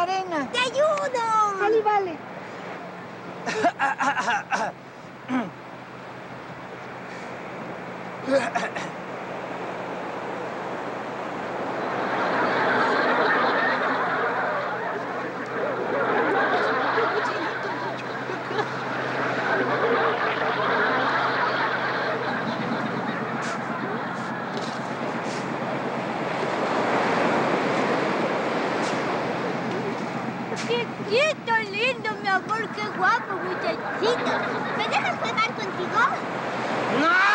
arena. ¡Te ayudo! Vale, vale. ¡Chiquito lindo, mi amor! ¡Qué guapo, muchachito! ¿Me dejas nadar contigo? ¡No!